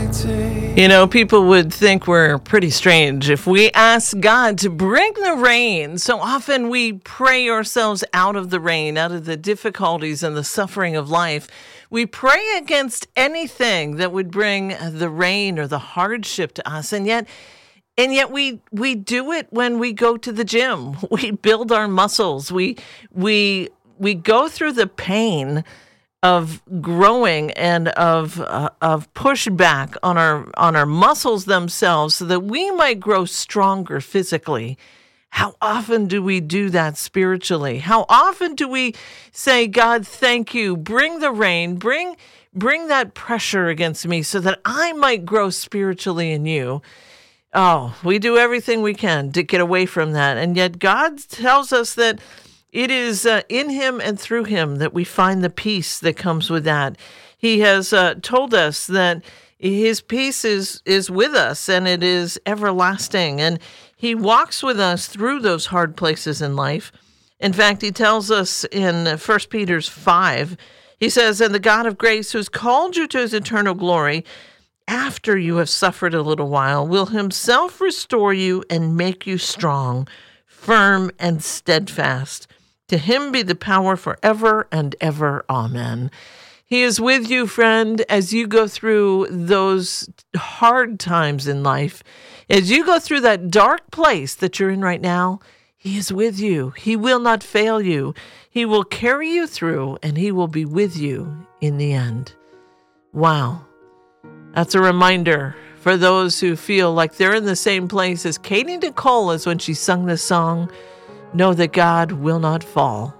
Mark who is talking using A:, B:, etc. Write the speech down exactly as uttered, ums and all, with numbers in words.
A: You know, people would think we're pretty strange if we ask God to bring the rain. So often we pray ourselves out of the rain, out of the difficulties and the suffering of life. We pray against anything that would bring the rain or the hardship to us. And yet, and yet we we do it when we go to the gym. We build our muscles. We we we go through the pain of growing and of uh, of pushback on our on our muscles themselves so that we might grow stronger physically. How often do we do that spiritually? How often do we say, God, thank you, bring the rain, bring bring that pressure against me so that I might grow spiritually in you? Oh, we do everything we can to get away from that. And yet God tells us that it is uh, in him and through him that we find the peace that comes with that. He has uh, told us that his peace is, is with us and it is everlasting. And he walks with us through those hard places in life. In fact, he tells us in First Peter five, he says, and the God of grace who has called you to his eternal glory, after you have suffered a little while, will himself restore you and make you strong, firm, and steadfast. To him be the power forever and ever. Amen. He is with you, friend, as you go through those hard times in life. As you go through that dark place that you're in right now, he is with you. He will not fail you. He will carry you through, and he will be with you in the end. Wow. That's a reminder for those who feel like they're in the same place as Katie Nicole is when she sung this song. Know that God will not fall.